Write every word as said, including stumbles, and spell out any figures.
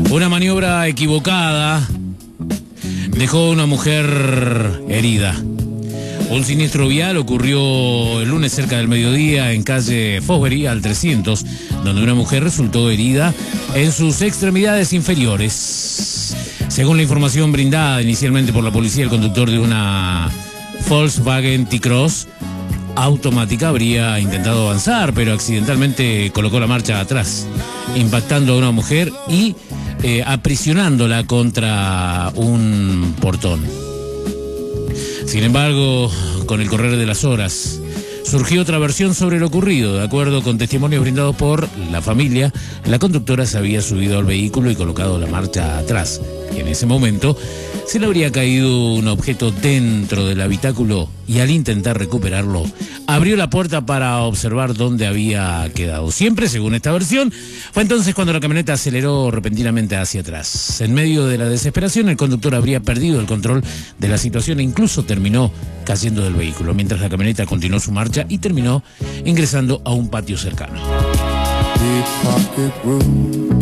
Una maniobra equivocada dejó a una mujer herida. Un siniestro vial ocurrió el lunes cerca del mediodía en calle Fosbury al trescientos, donde una mujer resultó herida en sus extremidades inferiores. Según la información brindada inicialmente por la policía, el conductor de una Volkswagen T-Cross automática habría intentado avanzar, pero accidentalmente colocó la marcha atrás, impactando a una mujer y eh, aprisionándola contra un portón. Sin embargo, con el correr de las horas, surgió otra versión sobre lo ocurrido. De acuerdo con testimonios brindados por la familia, la conductora se había subido al vehículo y colocado la marcha atrás. Y en ese momento se le habría caído un objeto dentro del habitáculo y al intentar recuperarlo, abrió la puerta para observar dónde había quedado. Siempre, según esta versión, fue entonces cuando la camioneta aceleró repentinamente hacia atrás. En medio de la desesperación, el conductor habría perdido el control de la situación e incluso terminó cayendo del vehículo, mientras la camioneta continuó su marcha y terminó ingresando a un patio cercano.